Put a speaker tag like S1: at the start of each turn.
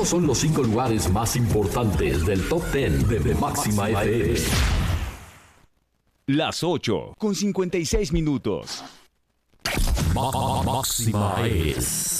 S1: Estos son los 5 lugares más importantes del Top 10 de Máxima FM.
S2: Las 8 con 56 minutos.
S1: Máxima es